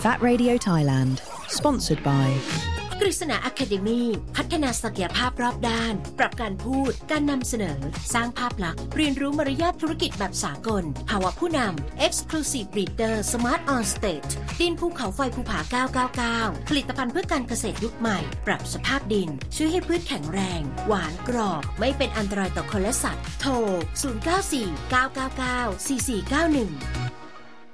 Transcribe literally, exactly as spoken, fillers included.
That Radio Thailand Sponsored by กฤษณา Academy พัฒนาศักยภาพรอบด้านปรับการพูดการนำเสนอสร้างภาพลักษณ์เรียนรู้มารยาทธุรกิจแบบสากลภาวะผู้นำ Exclusive Leader Smart on Stage ดินภูเขาไฟภูผาเก้าเก้าเก้าผลิตภัณฑ์เพื่อการเกษตรยุคใหม่ปรับสภาพดินช่วยให้พืชแข็งแรงหวานกรอบไม่เป็นอันตรายต่อคนและสัตว์โทรศูนย์ เก้า สี่ เก้า เก้า เก้า สี่ สี่ เก้า หนึ่ง